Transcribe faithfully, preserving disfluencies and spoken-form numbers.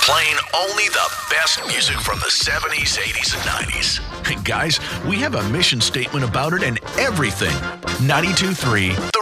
playing only the best music from the seventies, eighties, and nineties. Hey guys, we have a mission statement about it and everything. ninety-two point three